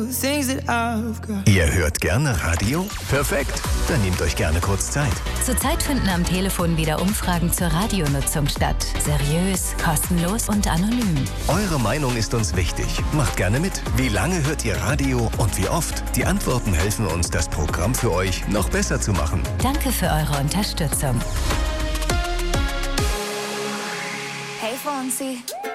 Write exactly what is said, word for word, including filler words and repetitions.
Ihr hört gerne Radio? Perfekt, dann nehmt euch gerne kurz Zeit. Zurzeit finden am Telefon wieder Umfragen zur Radionutzung statt. Seriös, kostenlos und anonym. Eure Meinung ist uns wichtig. Macht gerne mit. Wie lange hört ihr Radio und wie oft? Die Antworten helfen uns, das Programm für euch noch besser zu machen. Danke für eure Unterstützung. Hey Fonsi.